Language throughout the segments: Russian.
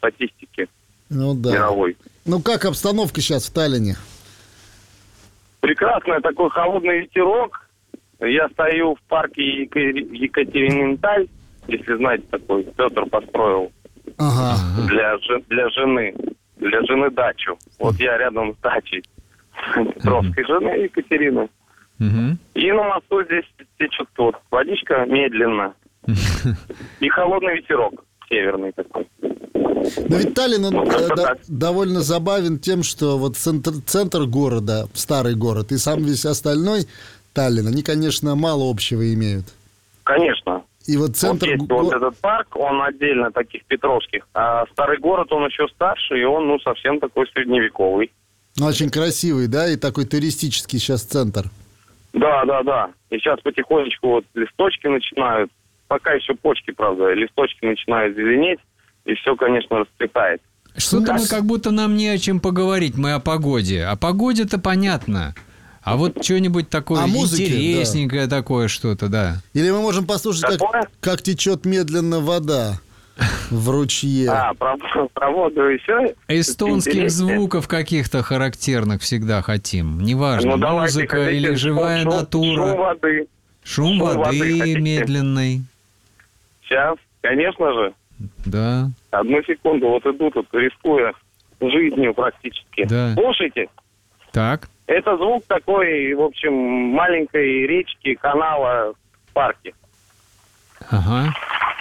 статистики да. мировой. Как обстановка сейчас в Таллине? Прекрасный такой холодный ветерок. Я стою в парке Екатериненталь, если знаете, такой Петр построил для жены дачу. Вот я рядом с дачей Петровской жены Екатерины. И на мосту здесь течет водичка медленно. И холодный ветерок северный такой. Но ведь Таллин, он довольно забавен тем, что вот центр города, старый город, и сам весь остальной Таллин, они, конечно, мало общего имеют. Конечно. И вот центр... Вот этот парк, он отдельно таких петровских, а старый город, он еще старше, и он, совсем такой средневековый. Очень красивый, да, и такой туристический сейчас центр. Да. И сейчас потихонечку листочки начинают, пока еще почки, правда, листочки начинают зеленеть, и все, конечно, расцветает. Что-то мы как будто нам не о чем поговорить, мы о погоде. О погоде-то понятно. А вот что-нибудь такое интересненькое, такое что-то, да. Или мы можем послушать, как течет медленно вода в ручье. Про воду и все. Эстонских звуков каких-то характерных всегда хотим. Неважно, музыка или живая натура. Шум воды медленный. Сейчас, конечно же. Да. Одну секунду, вот иду тут, рискуя жизнью практически. Да. Слушайте. Так. Это звук такой, в общем, маленькой речки, канала в парке. Ага.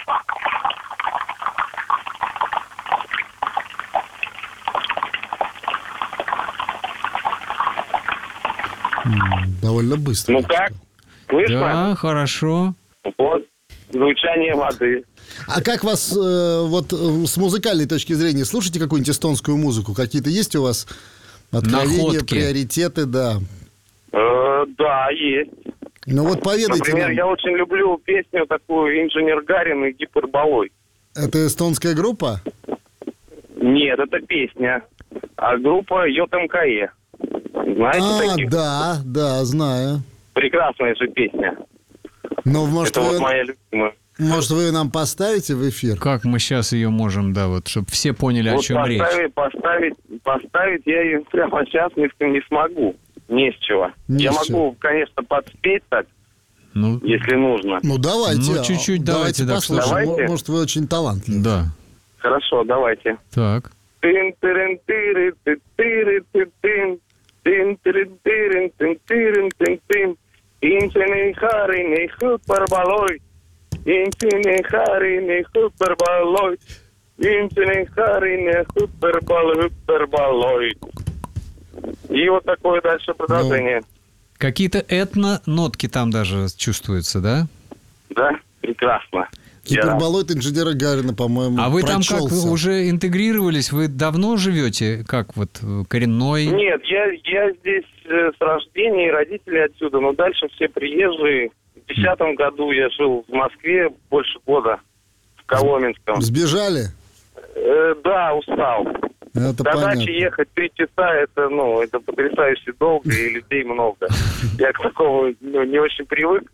Довольно быстро. Как? Слышно? Да, хорошо. Вот, звучание воды. А как вас, с музыкальной точки зрения, слушаете какую-нибудь эстонскую музыку? Какие-то есть у вас откровения, находки, приоритеты, да? Да, есть. Поведайте. Например, я очень люблю песню такую «Инженер Гарин» и «Гиперболой». Это эстонская группа? Нет, это песня. А группа ЙМКЕ. Знаете таких? Да, знаю. Прекрасная же песня. Может, это моя любимая. Может, вы нам поставите в эфир? Как мы сейчас ее можем, чтобы все поняли, о чем речь. Поставить я ее прямо сейчас не смогу. Не с чего. Я могу, конечно, подспеть так, если нужно. Давайте. Чуть-чуть давайте послушаем. Давайте. Может, вы очень талантливы. Да. Хорошо, давайте. Так. И вот такое дальше продолжение. Какие-то этно-нотки там даже чувствуются, да? Да, прекрасно. Гиперболоид инженера Гарина, по-моему, А вы прочелся. там как уже интегрировались? Вы давно живете? Как коренной? Нет, я здесь с рождения, и родители отсюда, но дальше все приезжие. В 2010 году я жил в Москве больше года, в Коломенском. Сбежали? Да, устал. Это До понятно. дачи ехать 3 часа, это потрясающе долго, и людей много. Я к такому не очень привык.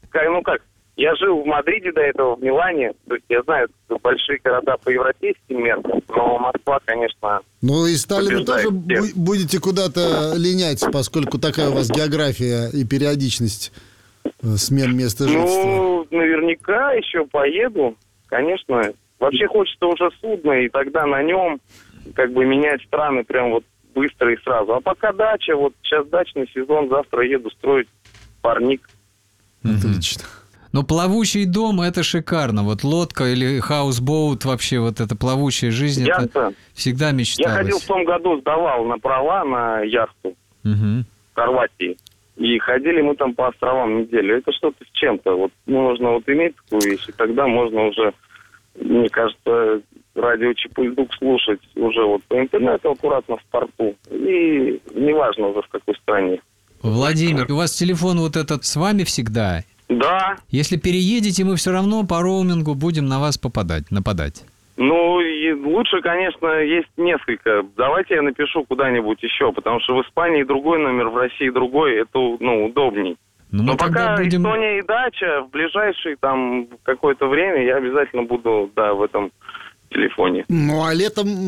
Я жил в Мадриде до этого, в Милане. То есть я знаю большие города по европейским меркам, но Москва, конечно... Из Таллина тоже будете куда-то линять, поскольку такая у вас география и периодичность смен места жительства? Наверняка еще поеду, конечно. Вообще хочется уже судно, и тогда на нем менять страны прям быстро и сразу. А пока дача, сейчас дачный сезон, завтра еду строить парник. Отлично. Но плавучий дом – это шикарно. Лодка или хаусбоут, вообще эта плавучая жизнь, это всегда мечталось. Я ходил в том году, сдавал на права на яхту в Хорватии. И ходили мы там по островам неделю. Это что-то с чем-то. Нужно иметь такую вещь, и тогда можно уже, мне кажется, радио Чипульдук слушать уже по интернету аккуратно в порту. И неважно уже в какой стране. Владимир, у вас телефон этот с вами всегда? Да. Если переедете, мы все равно по роумингу будем на вас нападать. И лучше, конечно, есть несколько. Давайте я напишу куда-нибудь еще, потому что в Испании другой номер, в России другой, это, удобней. Но пока Эстония и дача, в ближайшее какое-то время я обязательно буду, в этом телефоне. А летом